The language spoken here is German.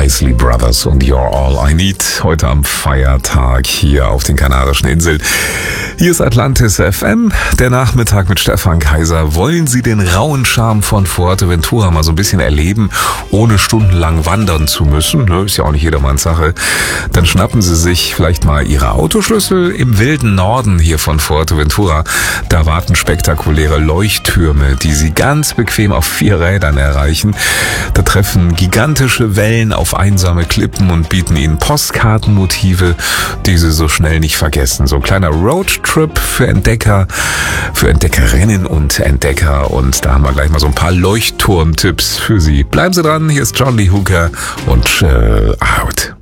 Isley Brothers und You're All I Need. Heute am Feiertag hier auf den Kanarischen Inseln. Hier ist Atlantis FM, der Nachmittag mit Stefan Kaiser. Wollen Sie den rauen Charme von Fuerteventura mal so ein bisschen erleben, ohne stundenlang wandern zu müssen? Ist ja auch nicht jedermanns Sache. Dann schnappen Sie sich vielleicht mal Ihre Autoschlüssel. Im wilden Norden hier von Fuerteventura, da warten spektakuläre Leuchttürme, die Sie ganz bequem auf 4 Rädern erreichen. Da treffen gigantische Wellen auf einsame Klippen und bieten Ihnen Postkartenmotive, die Sie so schnell nicht vergessen. So ein kleiner Roadtrip für Entdecker, für Entdeckerinnen und Entdecker. Und da haben wir gleich mal so ein paar Leuchtturmtipps für Sie. Bleiben Sie dran, hier ist John Lee Hooker und Chill Out.